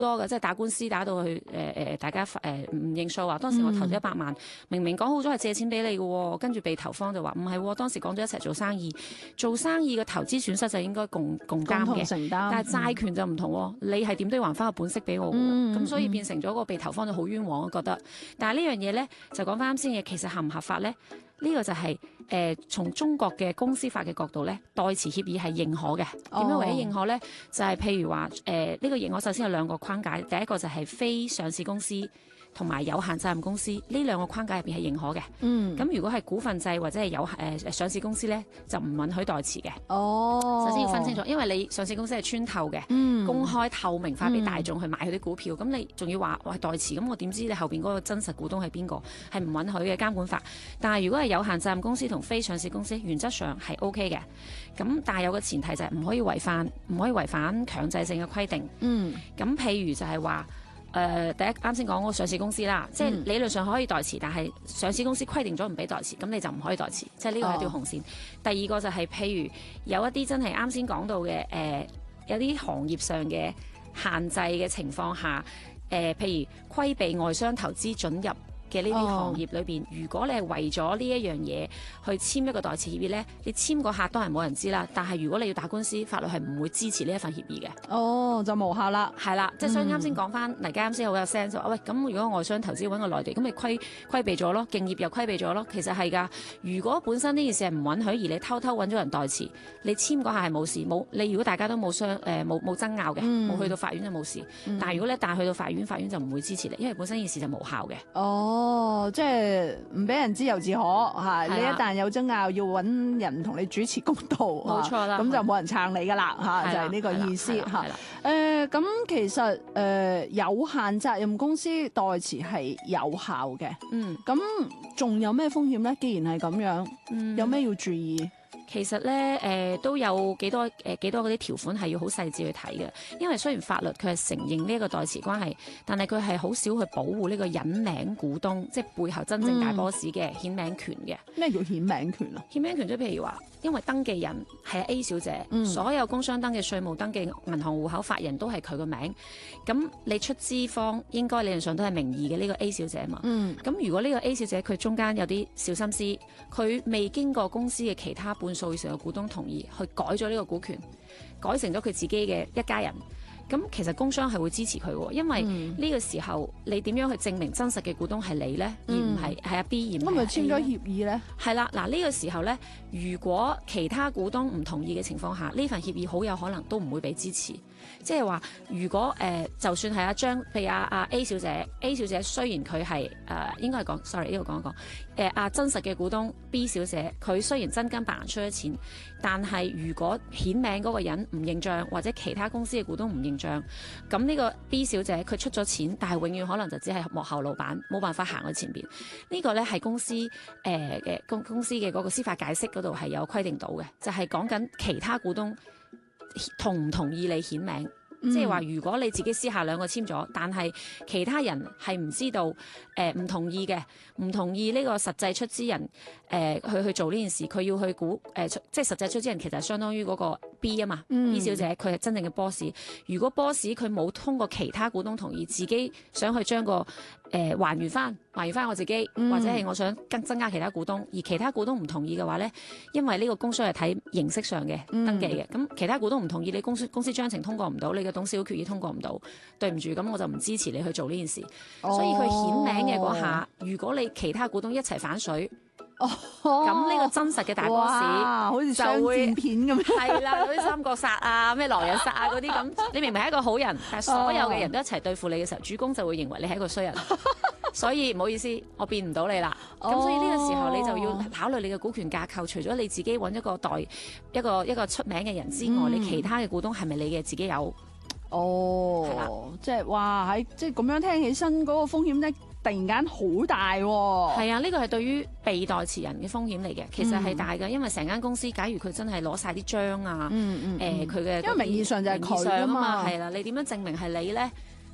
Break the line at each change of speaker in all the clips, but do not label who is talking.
多嘅，即係打官司打到去大家唔認數話，當時我投咗100萬，明明講好咗係借錢俾你嘅，跟住被投方就話唔係，當時講咗一齊做生意，做生意嘅投資損失就應該共擔嘅，
承擔，
但係債權就唔同，你係點都要還翻個本息俾我嘅，咁所以變成咗個被投方就好冤枉，我覺得。但係呢樣嘢咧就講翻啱先嘅，其實合唔合法咧？呢個就係從中國嘅公司法嘅角度咧，代持協議係認可嘅。點樣為之認可咧？就係譬如話呢個認可首先有兩個框架，第一個就係非上市公司同埋有限責任公司呢兩個框架入邊係認可嘅。咁如果係股份制或者係上市公司咧，就唔允許代持嘅。首先要分清楚，因為你上市公司係穿透嘅，公開透明化俾大眾去買佢啲股票，咁你仲要話代持，咁我點知你後邊嗰個真實股東係邊個？係唔允許嘅監管法。但係如果係有限責任公司同非上市公司，原則上係 OK 嘅。咁但係有個前提就係唔可以違反強制性嘅規定。咁譬如就係話第一啱先講嗰個上市公司啦，即係理論上可以代持，但係上市公司規定咗唔俾代持，咁你就唔可以代持，即係呢個係一條紅線。第二個就係譬如有一啲真係啱先講到嘅有啲行業上嘅限制嘅情況下，譬如規避外商投資准入嘅呢啲行業裏邊，如果你係為咗呢一樣嘢去簽一個代持協議咧，你簽嗰刻當然冇人知啦。但係如果你要打官司，法律係唔會支持呢一份協議嘅。
就無效啦。
係啦，即係所以啱先講翻，黎家啱先好有 sense 話，喂，咁如果外商投資揾個內地，咁咪規避咗咯，競業又規避咗咯。其實係㗎。如果本身呢件事係唔允許，而你偷偷揾咗人代持，你簽嗰下係冇事，你如果大家都冇爭拗嘅，冇去到法院就冇事。但係如果你一旦去到法院就唔會支持你，因為本身件事就無效嘅。
即係唔俾人知由自可嚇。你一旦有爭拗，要揾人同你主持公道，
冇錯啦。
咁就冇人撐你㗎啦嚇，就係呢個意思嚇。咁其實有限責任公司代持係有效嘅。咁仲有咩風險咧？既然係咁樣，有咩要注意？
其實咧，都有幾多嗰啲條款係要好細緻去睇嘅，因為雖然法律佢係承認呢一個代持關係，但係佢係好少去保護呢個隱名股東，即係背後真正大 boss 嘅顯名權嘅。
咩叫顯名權啊？
顯名權即係譬如話，因為登記人係 A 小姐，所有工商登記、稅務登記、銀行戶口法人都係佢個名，咁你出資方應該理論上都係名義嘅呢個 A 小姐嘛。咁如果呢個 A 小姐佢中間有啲小心思，佢未經過公司嘅其他半數以上嘅股東同意，去改咗呢個股權，改成咗佢自己嘅一家人。咁其實工商係會支持佢喎，因為呢個時候你點樣去證明真實嘅股東係你呢？而唔係阿 B，而唔係 A 呢？咁咪簽咗協議呢？係啦，嗱呢個時候呢，如果其他股東唔同意嘅情況下，呢份協議好有可能都唔會俾支持。即係話，如果就算係阿張，譬如阿 A 小姐，A 小姐雖然佢係應該係講 ，sorry 呢度講一講，真實嘅股東 B 小姐，佢雖然真金白銀出咗錢，但係如果顯名嗰個人唔認帳，或者其他公司嘅股東唔認帳，咁呢個 B 小姐佢出咗錢，但係永遠可能就只係幕後老闆，冇辦法行去前邊。呢個呢係公司公司嘅嗰個司法解釋嗰度係有規定到嘅，就係講緊其他股東同唔同意你顯名。即係話，如果你自己私下兩個簽咗，但係其他人係唔知道，唔同意嘅，唔同意呢個實際出資人，去做呢件事，佢要去即係實際出資人其實係相當於嗰個 B 啊嘛，B 小姐佢係真正嘅 boss。如果 boss 佢冇通過其他股東同意，自己想去將個還原翻我自己，或者係我想增加其他股東，而其他股東唔同意嘅話咧，因為呢個公司係睇形式上嘅登記嘅，咁其他股東唔同意，你公司章程通過唔到，你嘅董事會決議通過唔到，對唔住，咁我就唔支持你去做呢件事。所以佢顯名嘅嗰下，如果你其他股東一齊反水，咁呢個真實嘅大 boss
好似商戰片咁，
係啦，嗰啲三國殺啊、咩狼人殺啊嗰啲咁，你明明係一個好人，但係所有嘅人都一齊對付你嘅時候，主公就會認為你係一個衰人，所以唔好意思，我變唔到你啦。咁所以呢個時候你就要考慮你嘅股權架構，除咗你自己揾一個出名嘅人之外，你其他嘅股東係咪你嘅自己有？
即係哇，即係咁樣聽起身嗰個風險咧，突然間好大喎。
係啊，呢個係對於被代持人嘅風險嚟嘅，其實係大㗎，因為成間公司假如佢真係攞晒啲章啊，佢嘅
因為名義上就係佢啊嘛，
係啦，你點樣證明係你咧？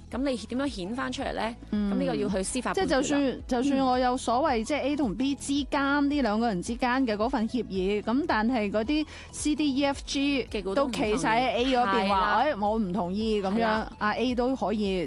咁你點樣顯翻出嚟咧？咁呢個要去司法判決啦。
即係就算我有所謂即係 A 同 B 之間呢兩個人之間嘅嗰份協議，咁但係嗰啲 C、D、E、F、G 都企晒喺 A 嗰邊話，我唔同意咁樣，阿 A 都可以